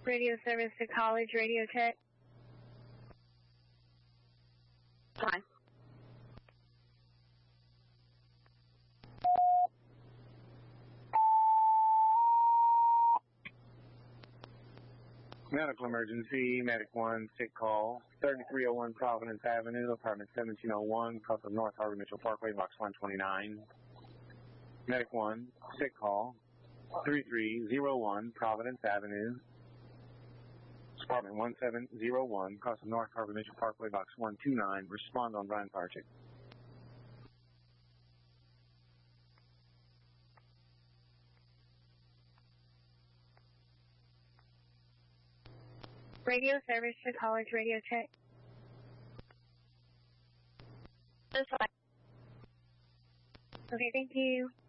Radio service to college, radio check. Fine. Medical emergency, Medic 1, sick call, 3301 Providence Avenue, apartment 1701, south of North Harvey Mitchell Parkway, box 129. Medic 1, sick call, 3301 Providence Avenue, apartment 1701, south of North Harvey Mitchell Parkway, box 129. Respond on Brian Parchick. Radio service to college, radio check. That's fine. Okay, thank you.